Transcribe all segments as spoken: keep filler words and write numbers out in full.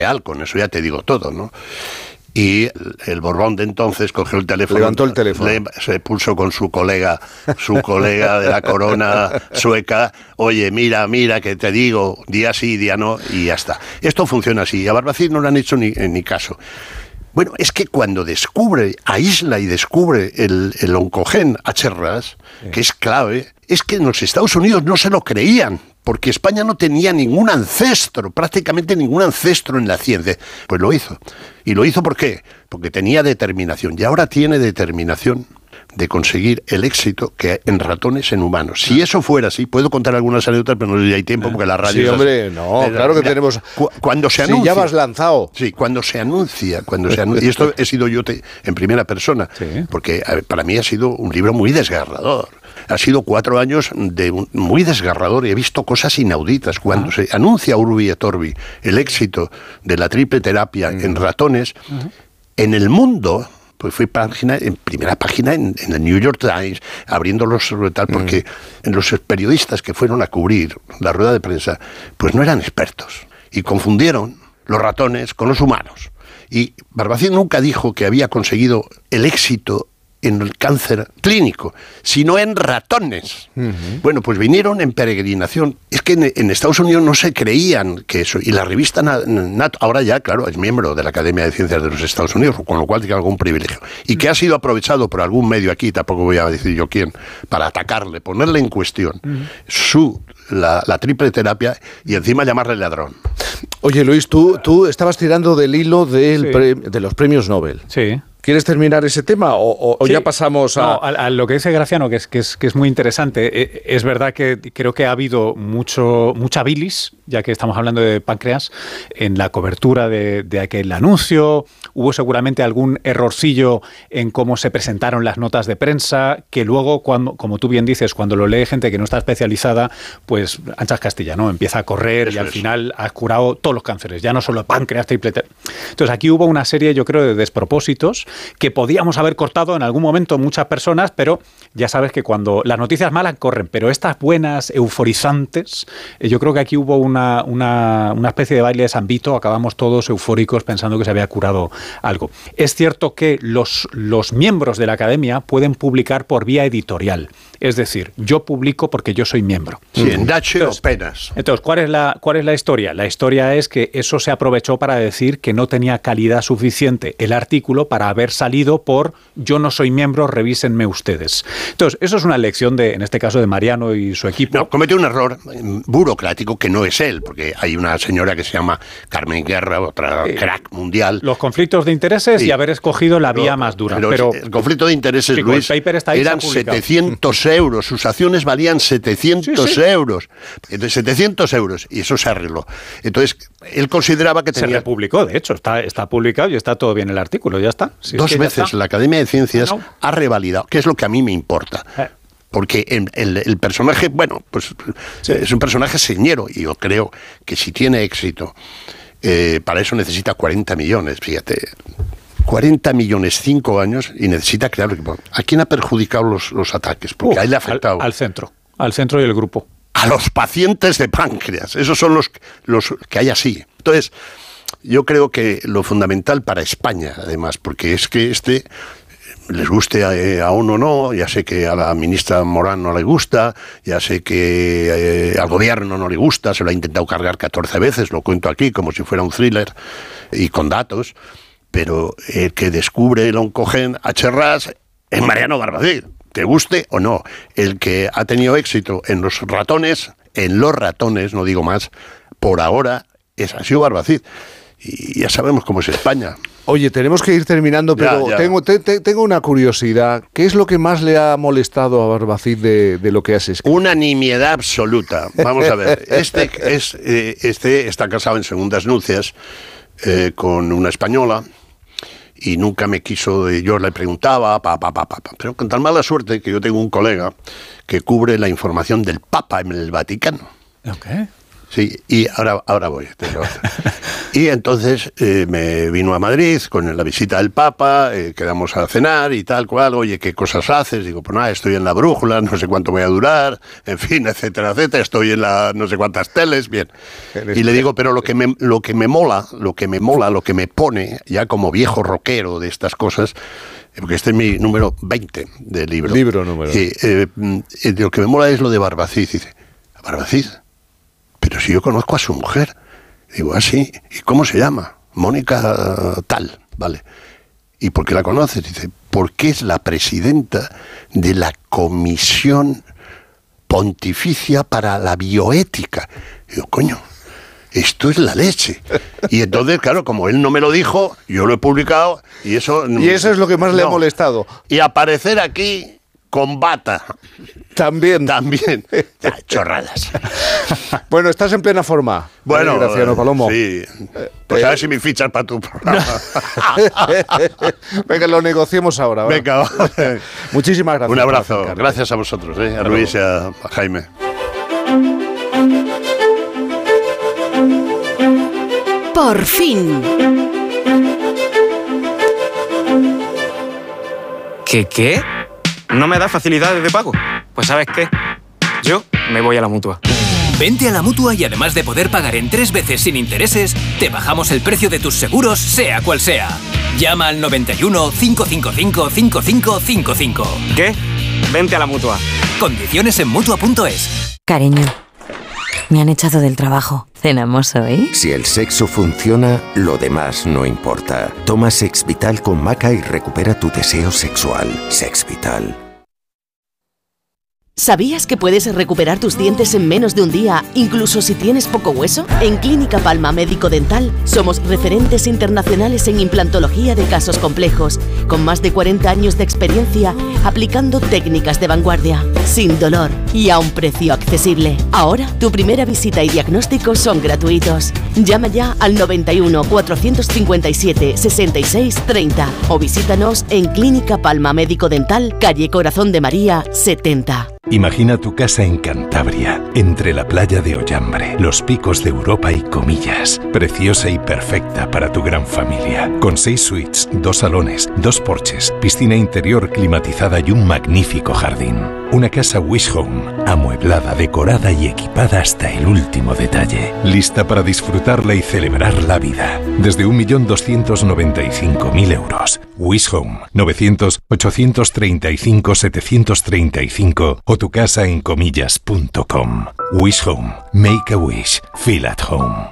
real, con eso ya te digo todo, ¿no? Y el Borbón de entonces cogió el teléfono, levantó el teléfono, le, se puso con su colega, su colega de la corona sueca, oye, mira, mira, que te digo, día sí, día no, y ya está. Esto funciona así, a Barbacid no le han hecho ni, ni caso. Bueno, es que cuando descubre, aísla y descubre el, el oncogen H ras, que es clave, es que en los Estados Unidos no se lo creían, porque España no tenía ningún ancestro, prácticamente ningún ancestro en la ciencia. Pues lo hizo. ¿Y lo hizo por qué? Porque tenía determinación, y ahora tiene determinación de conseguir el éxito que en ratones en humanos. Si eso fuera así, puedo contar algunas anécdotas, pero no hay tiempo porque la radio... Sí, hombre, no, eh, claro que mira, tenemos... Cu cuando se anuncia... Sí, ya vas lanzado. Sí, cuando se anuncia, cuando se anuncia... Y esto he sido yo te, en primera persona, sí. Porque ver, para mí ha sido un libro muy desgarrador. Ha sido cuatro años de un, muy desgarrador y he visto cosas inauditas. Cuando ah. se anuncia Urbi et Orbi el éxito de la triple terapia uh-huh. en ratones, uh-huh. en el mundo... Pues fui página, en primera página en, en el New York Times, abriéndolos tal, porque mm. en los periodistas que fueron a cubrir la rueda de prensa, pues no eran expertos. Y confundieron los ratones con los humanos. Y Barbacid nunca dijo que había conseguido el éxito en el cáncer clínico, sino en ratones. Uh-huh. Bueno, pues vinieron en peregrinación. Es que en, en Estados Unidos no se creían que eso. Y la revista Nature, ahora ya, claro, es miembro de la Academia de Ciencias de los Estados Unidos, con lo cual tiene algún privilegio. Y que ha sido aprovechado por algún medio aquí, tampoco voy a decir yo quién, para atacarle, ponerle en cuestión uh-huh. su la, la triple terapia y encima llamarle ladrón. Oye, Luis, tú, tú estabas tirando del hilo del sí. pre, de los premios Nobel. Sí. ¿Quieres terminar ese tema o, o sí. ya pasamos a... No, a, a lo que dice Graciano, que es, que es, que es muy interesante. Es verdad que creo que ha habido mucho mucha bilis, ya que estamos hablando de páncreas, en la cobertura de, de aquel anuncio. Hubo seguramente algún errorcillo en cómo se presentaron las notas de prensa, que luego, cuando, como tú bien dices, cuando lo lee gente que no está especializada, pues anchas Castilla, ¿no? Empieza a correr eso y al es. final has curado todos los cánceres, ya no solo páncreas, triple... Entonces aquí hubo una serie, yo creo, de despropósitos que podíamos haber cortado en algún momento muchas personas, pero ya sabes que cuando las noticias malas corren, pero estas buenas, euforizantes, eh, yo creo que aquí hubo una, una, una especie de baile de San Vito, acabamos todos eufóricos pensando que se había curado algo. Es cierto que los, los miembros de la academia pueden publicar por vía editorial, es decir, yo publico porque yo soy miembro. Sí, en Dache o penas. Entonces, ¿cuál es la, cuál es la historia? La historia es que eso se aprovechó para decir que no tenía calidad suficiente el artículo para haber salido por yo no soy miembro, revísenme ustedes. Entonces, eso es una lección de, en este caso, de Mariano y su equipo. No, cometió un error burocrático que no es él, porque hay una señora que se llama Carmen Guerra, otra eh, crack mundial. Los conflictos de intereses sí. y haber escogido la vía no, más dura. Pero, pero el conflicto de intereses, sí, Luis, está ahí, eran setecientos euros, sus acciones valían setecientos sí, sí. euros. Entonces, setecientos euros, y eso se arregló. Entonces, él consideraba que tenía... Se republicó, de hecho, está, está publicado y está todo bien el artículo, ya está. Si Dos veces la Academia de Ciencias no, no. ha revalidado, que es lo que a mí me importa. Eh. Porque el, el, el personaje, bueno, pues sí. es un personaje señero, y yo creo que si tiene éxito, eh, para eso necesita cuarenta millones, fíjate. cuarenta millones, cinco años, y necesita crear... ¿A quién ha perjudicado los, los ataques? Porque uh, a él le ha afectado... Al, al centro, al centro y el grupo. A los pacientes de páncreas, esos son los, los que hay así. Entonces, yo creo que lo fundamental para España, además, porque es que este... les guste a, a uno o no, ya sé que a la ministra Morán no le gusta, ya sé que eh, al gobierno no le gusta, se lo ha intentado cargar catorce veces, lo cuento aquí como si fuera un thriller y con datos, pero el que descubre el oncogen H ras es Mariano Barbacid, te guste o no. El que ha tenido éxito en los ratones, en los ratones, no digo más, por ahora es ha sido Barbacid. Y ya sabemos cómo es España. Oye, tenemos que ir terminando, pero ya, ya. Tengo, te, te, tengo una curiosidad. ¿Qué es lo que más le ha molestado a Barbacid de, de lo que has escrito? Una nimiedad absoluta. Vamos a ver. Este, es, eh, este está casado en segundas nupcias eh, con una española y nunca me quiso... Yo le preguntaba, pa, pa, pa, pa, pa, pero con tan mala suerte que yo tengo un colega que cubre la información del Papa en el Vaticano. Okay. Sí, y ahora, ahora voy. Y entonces eh, me vino a Madrid con la visita del Papa, eh, quedamos a cenar y tal cual. Oye, ¿qué cosas haces? Digo, pues nada, estoy en La Brújula, no sé cuánto voy a durar, en fin, etcétera, etcétera. Estoy en la no sé cuántas teles, bien. Y le digo, pero lo que me, lo que me mola, lo que me mola, lo que me pone, ya como viejo rockero de estas cosas, porque este es mi número veinte del libro. Libro número. Y, eh, eh, lo que me mola es lo de Barbacid. Dice, ¿Barbacid? Pero si yo conozco a su mujer. Digo, ¿ah, sí? ¿Y cómo se llama? Mónica tal, vale. ¿Y por qué la conoces? Dice, porque es la presidenta de la Comisión Pontificia para la Bioética. Digo, coño, esto es la leche. Y entonces, claro, como él no me lo dijo, yo lo he publicado y eso... Y eso es lo que más no. le ha molestado. Y aparecer aquí con bata. También. También. Ya, chorradas. Bueno, estás en plena forma. Bueno, Graciano Palomo. Sí. Pues eh, a ver si me fichas para tu programa. Venga, lo negociemos ahora. ¿verdad? Venga, vale. Muchísimas gracias. Un abrazo. Gracias a vosotros, ¿eh? a Luis y a, a Jaime. Por fin. ¿Qué qué? ¿No me da facilidades de pago? Pues ¿sabes qué? Yo me voy a la Mutua. Vente a la Mutua y además de poder pagar en tres veces sin intereses, te bajamos el precio de tus seguros, sea cual sea. Llama al noventa y uno, cinco cinco cinco, cinco cinco cinco cinco. ¿Qué? Vente a la Mutua. Condiciones en Mutua punto es. Cariño, me han echado del trabajo. ¿Cenamos hoy? Si el sexo funciona, lo demás no importa. Toma Sex Vital con maca y recupera tu deseo sexual. Sex Vital. ¿Sabías que puedes recuperar tus dientes en menos de un día, incluso si tienes poco hueso? En Clínica Palma Médico Dental somos referentes internacionales en implantología de casos complejos, con más de cuarenta años de experiencia aplicando técnicas de vanguardia, sin dolor y a un precio accesible. Ahora, tu primera visita y diagnóstico son gratuitos. Llama ya al noventa y uno, cuatrocientos cincuenta y siete, sesenta y seis, treinta o visítanos en Clínica Palma Médico Dental, calle Corazón de María, setenta. Imagina tu casa en Cantabria, entre la playa de Ollambre, los picos de Europa y Comillas. Preciosa y perfecta para tu gran familia. Con seis suites, dos salones, dos porches, piscina interior climatizada y un magnífico jardín. Una casa Wish Home, amueblada, decorada y equipada hasta el último detalle. Lista para disfrutarla y celebrar la vida. Desde un millón doscientos noventa y cinco mil euros. Wish Home, novecientos, ochocientos treinta y cinco, setecientos treinta y cinco o tu casa en comillas punto com. Wish Home. Make a wish. Feel at home.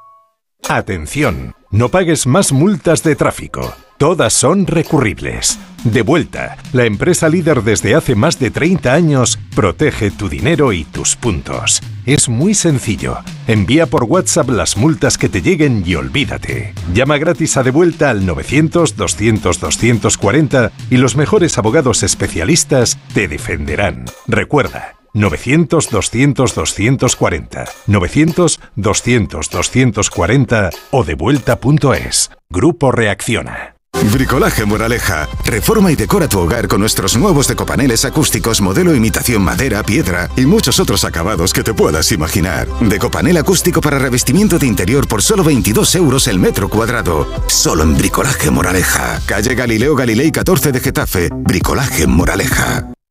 Atención, no pagues más multas de tráfico. Todas son recurribles. Devuelta, la empresa líder desde hace más de treinta años, protege tu dinero y tus puntos. Es muy sencillo. Envía por WhatsApp las multas que te lleguen y olvídate. Llama gratis a Devuelta al novecientos, doscientos, doscientos cuarenta y los mejores abogados especialistas te defenderán. Recuerda, novecientos, doscientos, doscientos cuarenta, novecientos, doscientos, doscientos cuarenta o devuelta punto es. Grupo Reacciona. Bricolaje Moraleja. Reforma y decora tu hogar con nuestros nuevos decopaneles acústicos modelo imitación madera, piedra y muchos otros acabados que te puedas imaginar. Decopanel acústico para revestimiento de interior por solo veintidós euros el metro cuadrado. Solo en Bricolaje Moraleja. Calle Galileo Galilei catorce de Getafe. Bricolaje Moraleja.